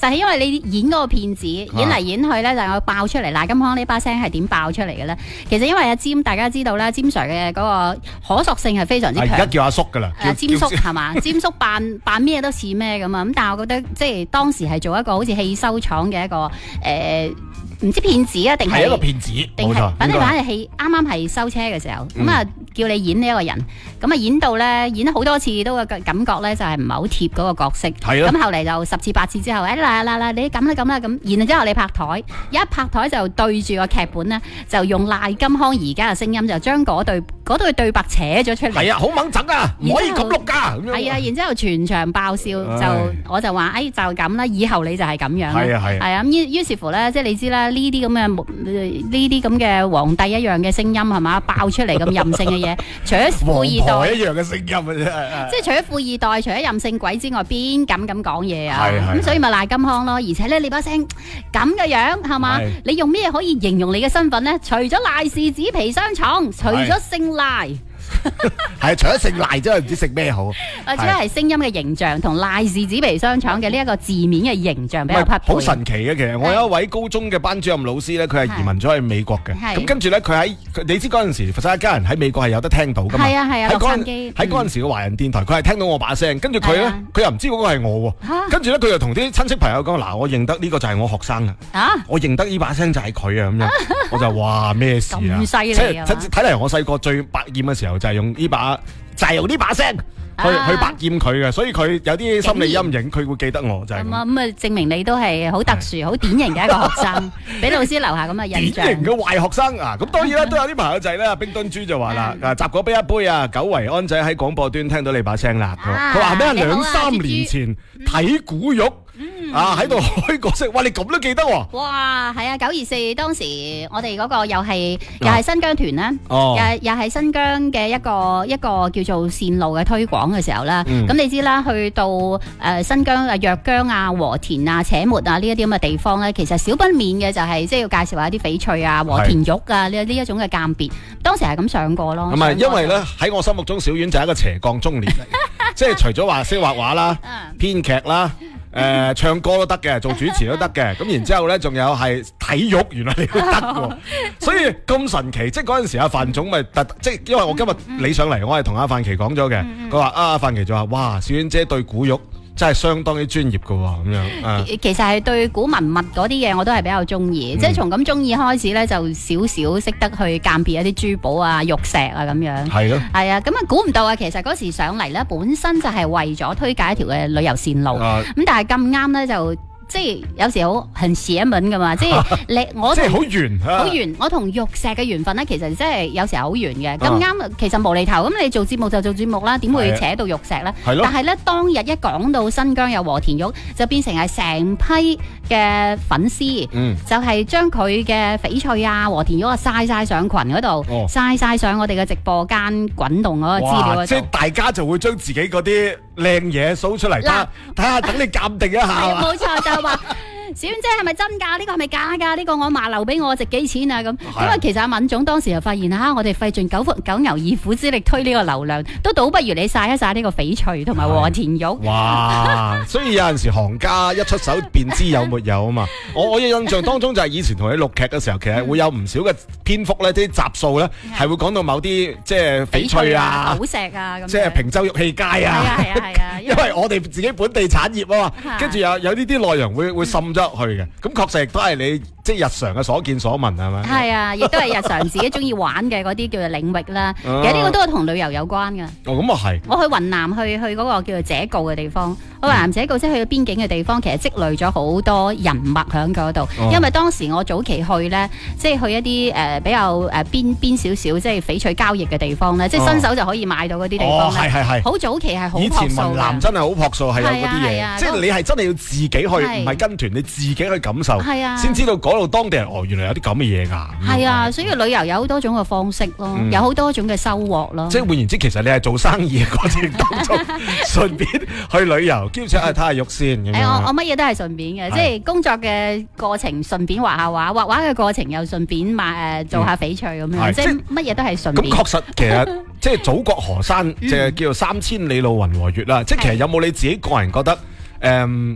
實係因為你演嗰個騙子，演嚟演去咧就有爆出嚟。賴金康呢把聲係點爆出嚟嘅咧？其實因為阿詹大家知道啦，詹 Sir 嘅嗰個可塑性係非常之強。 而家叫阿叔噶啦， 詹叔係嘛？詹叔扮咩都似咩咁啊！咁但係我覺得即係當時係做一個好似汽修廠嘅一個唔知騙子啊，定係一個騙子， 定係反正係啱啱係收車嘅時候，咁啊叫你演呢一個人，咁啊演到咧演咗好多次都個感覺咧就係唔係好貼嗰個角色。咁後嚟就10次8次之後，嗱你咁啦咁，然後之後你拍台，一拍台就對住個劇本咧，就用賴金康而家嘅聲音就將嗰對對白扯咗出嚟。 係啊，好猛整啊，唔可以咁錄㗎。 係啊，然之後全場爆笑，我就話就咁啦，以後你就係咁樣。係啊，咁於是乎咧，即係你知啦。呢啲咁嘅皇帝一樣嘅聲音係嘛，爆出嚟咁任性嘅嘢，除咗富二代一樣嘅聲音啊， 即係除咗富二代，除咗任性鬼之外，邊敢咁講嘢啊？咁所以咪賴金康咯。而且咧，你把聲咁嘅樣係嘛，你用咩可以形容你嘅身份咧？除咗賴氏紙皮箱廠，除咗姓賴。 係除咗姓賴真係唔知食咩好， 或者係聲音嘅形象同賴氏紙皮商廠嘅呢一個字面嘅形象比較匹配。 好神奇嘅，其實我有一位高中嘅班主任老師咧，佢係移民咗去美國嘅。咁跟住咧，佢你知嗰陣時佛山一家人喺美國係有得聽到噶嘛？係啊，喺嗰陣時嘅華人電台，佢係聽到我把聲，跟住佢咧，佢又唔知嗰個係我喎。跟住咧，佢又同啲親戚朋友講：嗱，我認得呢個就係我學生啊！我認得呢把聲就係佢啊！咁樣，我就話咩事啊？ 咁犀利啊！ 睇嚟我細個最百厭嘅時候就係用呢把聲去百厭佢嘅，所以佢有啲心理陰影，佢會記得我就係咁啊！ 證明你都係好特殊、好典型嘅一個學生，俾老師留下咁嘅印象。 典型嘅壞學生啊！咁當然啦，都有啲朋友仔咧，冰墩豬就話啦：集果俾一杯啊！久違安仔喺廣播端聽到你把聲啦。佢話咩？2、3年前睇古玉。喺度開角色，哇！你咁都記得喎？ 哇，係啊！924當時我哋嗰個又係新疆團啦，又係新疆嘅一個叫做線路嘅推廣嘅時候啦。咁你知啦，去到新疆啊、若疆啊、和田啊、且末啊呢一啲咁嘅地方咧，其實少不免嘅就係即係要介紹下啲翡翠啊、和田玉啊呢一種嘅鑑別。當時係咁上過咯。咁啊， 因為咧喺我心目中，小丸就係一個斜槓中年嚟，即係除咗話識畫畫啦、編劇啦。唱歌都得嘅，做主持都得嘅，咁然之後咧，仲有係體育，原來你都得喎，所以咁神奇。即係嗰陣時阿范總咪即係因為我今日你上嚟，我係同阿范琪講咗嘅，佢話阿范琪就話：哇，小婉姐對古玉真係相當之專業㗎喎，咁樣。 其實係對古文物嗰啲嘢我都係比較中意，即係從咁中意開始咧，就少少識得去鑑別一啲珠寶啊、玉石啊咁樣。係咯。係啊，咁啊估唔到啊，其實嗰時上嚟咧，本身就係為咗推介一條嘅旅遊線路，咁但係咁啱咧就。即係有時好很邪門噶嘛，即係我即係好緣，好緣。我同玉石嘅緣分咧，其實真係有時好緣嘅。咁啱，其實無厘頭咁，你做節目就做節目啦，點會扯到玉石咧？但係咧，當日一講到新疆有和田玉，就變成係成批嘅粉絲，就係將佢嘅翡翠啊、和田玉啊晒上群嗰度，晒上我哋嘅直播間滾動嗰個資料嗰度。 即係大家就會將自己嗰啲靚嘢 show 出嚟，睇下等你鑑定一下。 冇錯。話小婉姐係咪真㗎？呢個係咪假㗎？呢個我嫲留俾我值幾錢啊？咁因為其實阿敏總當時就發現我哋費盡九牛二虎之力推呢個流量，都倒不如你晒一晒呢個翡翠同埋和田玉。哇！ 所以有陣時行家一出手便知有沒有啊嘛！我嘅印象當中就係以前同你錄劇嘅時候，其實會有唔少嘅篇幅咧，啲集數咧係會講到某啲即係翡翠啊、 寶石啊咁， 即係平洲玉器街啊。係啊，因為我哋自己本地產業啊嘛，跟住有呢啲內容會滲咗入去嘅，咁確實亦都係你即係日常嘅所見所聞係咪？係啊，亦都係日常自己中意玩嘅嗰啲叫做領域啦。其實呢個都係同旅遊有關㗎。 咁啊係。 我去雲南去嗰個叫做姐告嘅地方，去雲南姐告即係去到邊境嘅地方，其實積累咗好多人脈喺嗰度。因為當時我早期去咧，即係去一啲比較邊少少即係翡翠交易嘅地方咧，即係新手就可以買到嗰啲地方咧。係。好早期係好樸素。以前雲南真係好樸素，係有嗰啲嘢，即係你係真係要自己去，唔係跟團，你自己去感受，先知道嗰度當地人原來有啲咁嘅嘢㗎。係啊，所以旅遊有好多種嘅方式咯，有好多種嘅收穫咯。 即係換言之，其實你係做生意嘅過程當中，順便去旅遊，兼且睇下玉先。 我乜嘢都係順便嘅，即係工作嘅過程順便畫下畫，畫畫嘅過程又順便做下翡翠咁樣，即係乜嘢都係順便。 咁確實其實即係祖國河山，即係叫做3000里路雲和月啦。即係其實有冇你自己個人覺得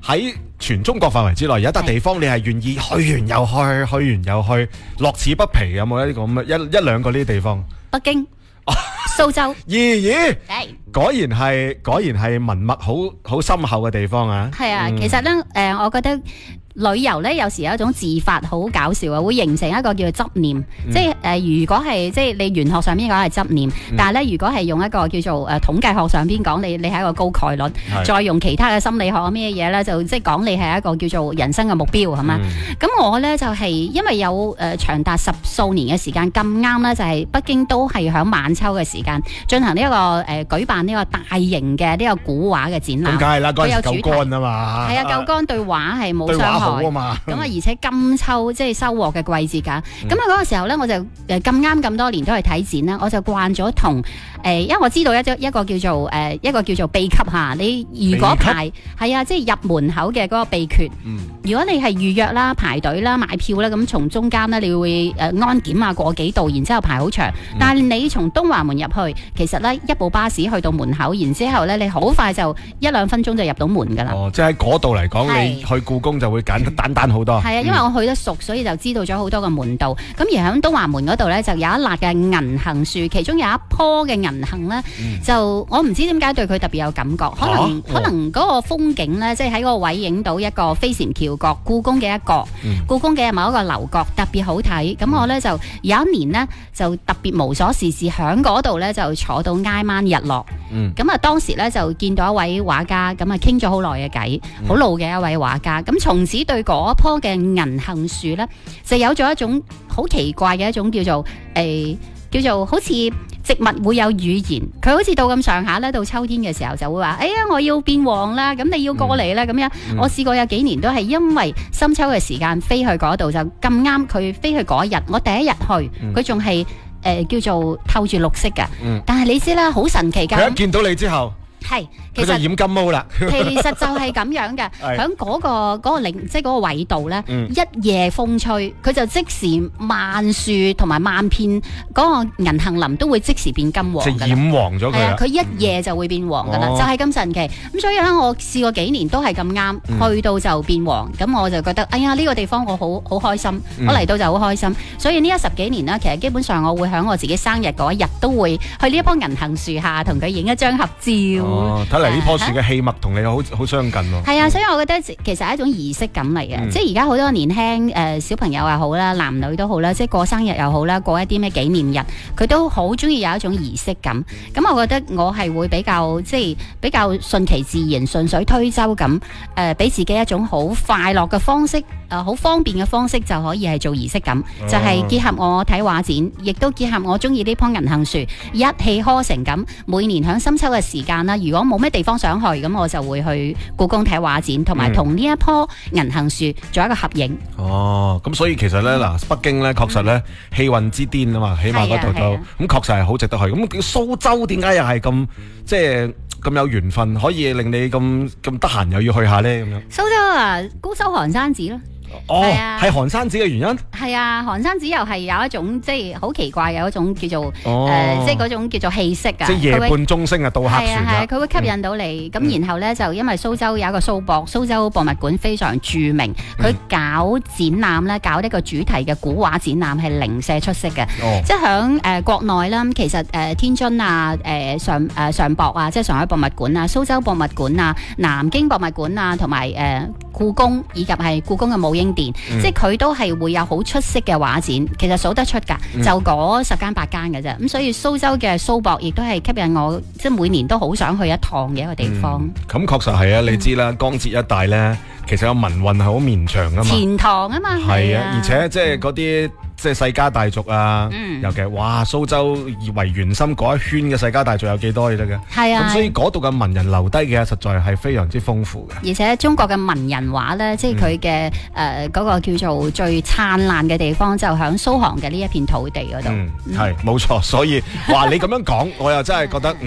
喺全中國範圍之內有一笪地方，你係願意去完又去，去完又去，樂此不疲，有冇一個咁嘅一兩個呢啲地方？ 北京、蘇州。 咦，果然係文脈好深厚嘅地方啊！ 係啊，其實咧，我覺得旅遊咧有時有一種自發好搞笑啊，會形成一個叫做執念，即係如果係即係你玄學上邊講係執念，但係咧如果係用一個叫做統計學上邊講，你係一個高概率，再用其他嘅心理學咩嘢咧，就即係講你係一個叫做人生嘅目標係嘛？咁我咧就係因為有長達10數年嘅時間咁啱咧，就係北京都係響晚秋嘅時間進行呢一個舉辦呢個大型嘅呢個古畫嘅展覽。 咁梗係啦，嗰陣時夠乾啊嘛。係啊，夠乾對畫係冇傷害。咁啊，而且金秋即係收穫嘅季節㗎。咁啊，嗰個時候咧，我就咁啱咁多年都去睇展啦，我就慣咗同因為我知道一個叫做秘笈嚇。你如果排係啊，即係入門口嘅嗰個秘訣。如果你係預約啦、排隊啦、買票啦，咁從中間咧，你會安檢啊過幾度，然之後排好長。但係你從東華門入去，其實咧一部巴士去到門口，然之後咧你好快就1-2分鐘就入到門㗎啦。哦， 即係喺嗰度嚟講，你去故宮就會簡單好多。係啊，因為我去得熟，所以就知道咗好多個門道。咁而喺東華門嗰度咧，就有一辣嘅銀杏樹，其中有一棵嘅銀杏咧，就我唔知點解對佢特別有感覺，可能嗰個風景咧，即係喺嗰個位影到一個飛檐橋角，故宮嘅一角，故宮嘅某一個樓閣特別好睇。咁我咧就有一年呢，就特別無所事事，喺嗰度咧就坐到挨晚日落。咁啊，當時咧就見到一位畫家，咁啊傾咗好耐嘅偈，好老嘅一位畫家。咁從此對嗰棵嘅銀杏樹咧，就有咗一種好奇怪嘅一種叫做好似植物會有語言，佢好似到咁上下咧，到秋天嘅時候就會話：哎呀，我要變黃啦，咁你要過嚟啦，咁樣。我試過有幾年都係因為深秋嘅時間飛去嗰度，就咁啱佢飛去嗰一日，我第一日去，佢仲係叫做透住綠色嘅。但係你知啦，好神奇㗎。 佢一見到你之後。 係， 其實染金毛啦。 其實就係咁樣嘅，喺嗰個領，即係嗰個緯度咧，一夜風吹，佢就即時萬樹同埋萬片嗰個銀杏林都會即時變金黃㗎啦。 染黃咗佢啦。 佢一夜就會變黃㗎啦，就係咁神奇。咁所以咧，我試過幾年都係咁啱，去到就變黃。咁我就覺得，哎呀，呢個地方我好開心，我嚟到就好開心。所以呢10幾年咧，其實基本上我會喺我自己生日嗰一日都會去呢一棵銀杏樹下同佢影一張合照。 睇嚟呢棵樹嘅氣脈同你好相近喎。 係啊，所以我覺得其實係一種儀式感嚟嘅。即係而家好多年輕小朋友又好啦，男女都好啦，即係過生日又好啦，過一啲咩紀念日，佢都好中意有一種儀式感。咁我覺得我係會比較順其自然、順水推舟咁，俾自己一種好快樂嘅方式，好方便嘅方式就可以係做儀式感，就係結合我睇畫展，亦都結合我中意呢棵銀杏樹，一氣呵成咁。每年喺深秋嘅時間啦，如果冇咩地方想去，咁我就會去故宮睇畫展，同埋同呢一棵銀杏樹做一個合影。 哦，咁所以其實咧嗱，北京咧確實咧氣運之巔啊嘛，起碼嗰度都咁確實係好值得去。咁蘇州點解又係咁即係咁有緣分，可以令你咁得閒又要去下咧咁樣？蘇州啊，高修寒山寺咯。 哦，係寒山寺嘅原因。 係啊，寒山寺又係有一種即係好奇怪嘅一種叫做即係嗰種叫做氣息啊。 即係夜半鐘聲啊，到黑船係佢會吸引到你。咁然後咧就因為蘇州有一個蘇州博物館非常著名，佢搞展覽咧，搞呢個主題嘅古畫展覽係零舍出色嘅。即係響國內啦，其實天津啊、上博啊，即係上海博物館啊、蘇州博物館啊、南京博物館啊，同埋故宮以及係故宮嘅武英殿，即係佢都係會有好出色嘅畫展，其實數得出㗎，就嗰10間8間嘅啫。咁所以蘇州嘅蘇博亦都係吸引我，即係每年都好想去一趟嘅一個地方。 咁確實係啊，你知啦，江浙一帶咧，其實個民運係好綿長㗎嘛， 錢塘啊嘛， 係啊，而且即係嗰啲。即係世家大族啊，尤其哇蘇州為圓心嗰一圈嘅世家大族有幾多嘢得嘅？係啊，咁所以嗰度嘅文人留低嘅實在係非常之豐富嘅。而且中國嘅文人畫咧，即係佢嘅嗰個叫做最燦爛嘅地方，就響蘇杭嘅呢一片土地嗰度。係冇錯，所以話你咁樣講，我又真係覺得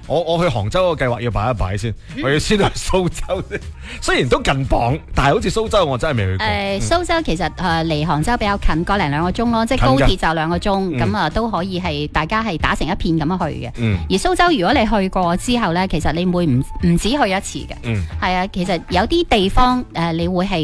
我去杭州個計劃要擺一擺先，我要先去蘇州先。雖然都近磅，但係好似蘇州我真係未去過。 蘇州其實離杭州比較近，個零2個鐘咯，即係高鐵就2個鐘，咁都可以係大家係打成一片咁樣去嘅。而蘇州如果你去過之後咧，其實你會唔止去一次嘅。係啊，其實有啲地方你會係